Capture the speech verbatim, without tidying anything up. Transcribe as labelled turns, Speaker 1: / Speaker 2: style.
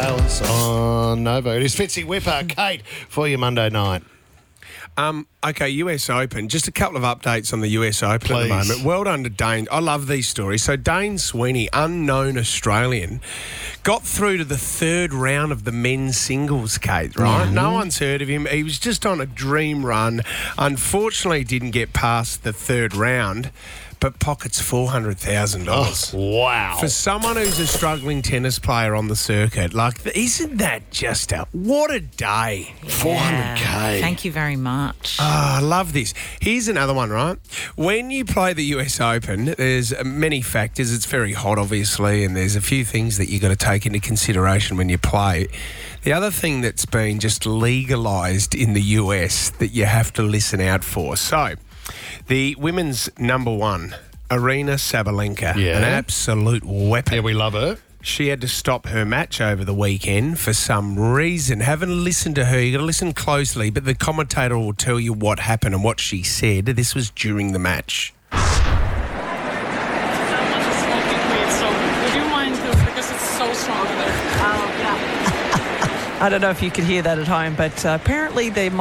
Speaker 1: Wales on Nova. It is Fitzy Whipper. Kate, for your Monday night.
Speaker 2: Um, okay, U S Open. Just a couple of updates on the U S Open
Speaker 1: Please.
Speaker 2: at the moment. Well done to Dane. I love these stories. So Dane Sweeney, unknown Australian, got through to the third round of the men's singles, Kate, right?
Speaker 1: Mm-hmm.
Speaker 2: No one's heard of him. He was just on a dream run. Unfortunately, didn't get past the third round, but pockets four hundred thousand dollars.
Speaker 1: Oh, wow.
Speaker 2: For someone who's a struggling tennis player on the circuit, like, isn't that just a, what a day?
Speaker 1: four hundred K.
Speaker 3: Thank you very much.
Speaker 2: Oh, I love this. Here's another one, right? When you play the U S Open, there's many factors. It's very hot, obviously, and there's a few things that you've got to take into consideration when you play. The other thing that's been just legalised in the U S that you have to listen out for. So, the women's number one, Aryna Sabalenka,
Speaker 1: Yeah.
Speaker 2: an absolute weapon.
Speaker 1: Yeah, we love her.
Speaker 2: She had to stop her match over the weekend for some reason. Haven't listened to her. You've got to listen closely, but the commentator will tell you what happened and what she said. This was during the match.
Speaker 4: Someone is smoking weed, so would you mind, because it's so strong there?
Speaker 5: I don't know if you could hear that at home, but uh, apparently they